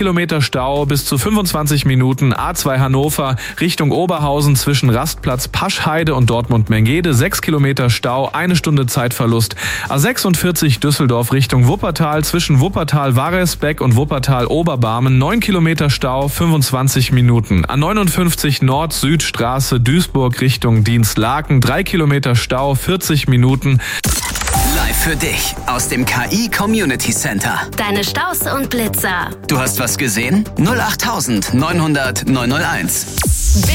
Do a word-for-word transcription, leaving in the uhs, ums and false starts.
Kilometer Stau bis zu fünfundzwanzig Minuten. A zwei Hannover Richtung Oberhausen zwischen Rastplatz Paschheide und Dortmund-Mengede. sechs Kilometer Stau, eine Stunde Zeitverlust. A sechsundvierzig Düsseldorf Richtung Wuppertal zwischen Wuppertal-Waresbeck und Wuppertal-Oberbarmen. neun Kilometer Stau, fünfundzwanzig Minuten. A neunundfünfzig Nord-Süd-Straße Duisburg Richtung Dienstlaken. drei Kilometer Stau, vierzig Minuten. Live für dich aus dem K I Community Center. Deine Staus und Blitzer. Du hast was gesehen? null acht neunhundert neunhunderт neunhunderteins.